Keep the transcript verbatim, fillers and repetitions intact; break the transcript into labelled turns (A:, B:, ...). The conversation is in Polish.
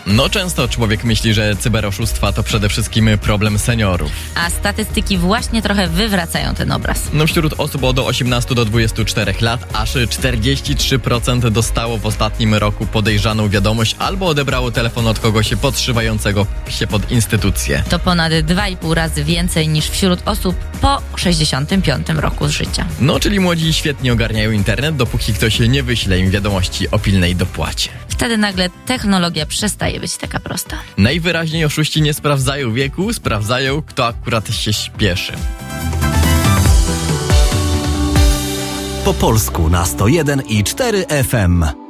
A: No często człowiek myśli, że cyberoszustwa to przede wszystkim problem seniorów.
B: A statystyki właśnie trochę wywracają ten obraz.
A: No wśród osób od osiemnastu do dwudziestu czterech lat aż czterdzieści trzy procent dostało w ostatnim roku podejrzaną wiadomość albo odebrało telefon od kogoś podszywającego się pod instytucję.
B: To ponad dwa i pół razy więcej niż wśród osób po sześćdziesiątym piątym roku życia.
A: No czyli młodzi świetnie ogarniają internet, dopóki ktoś nie wyśle im wiadomości o pilnej dopłacie.
B: Wtedy nagle technologia przestaje być taka prosta.
A: Najwyraźniej oszuści nie sprawdzają wieku, sprawdzają, kto akurat się śpieszy.
C: Po polsku na sto jeden i cztery F M.